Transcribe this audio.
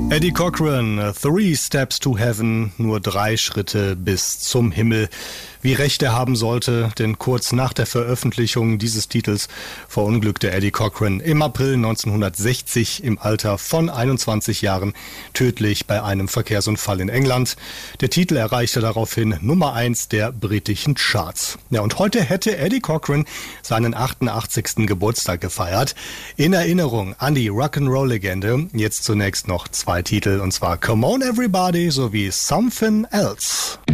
Eddie Cochran, Three Steps to Heaven, nur 3 Schritte bis zum Himmel. Wie Recht er haben sollte, denn kurz nach der Veröffentlichung dieses Titels verunglückte Eddie Cochran im April 1960 im Alter von 21 Jahren tödlich bei einem Verkehrsunfall in England. Der Titel erreichte daraufhin Nummer 1 der britischen Charts. Ja, und heute hätte Eddie Cochran seinen 88. Geburtstag gefeiert. In Erinnerung an die Rock'n'Roll-Legende jetzt zunächst noch 2 Titel, und zwar Come On Everybody sowie Something Else.